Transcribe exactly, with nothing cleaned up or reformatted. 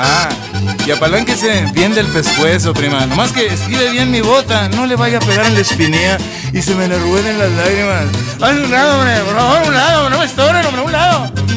Ah, y apalánquese bien del pescuezo, prima. Nomás que estire bien mi bota, no le vaya a pegar en la espinilla y se me le rueden las lágrimas. ¡Haz un lado, hombre! ¡Por favor, un lado! ¡No me estorbe!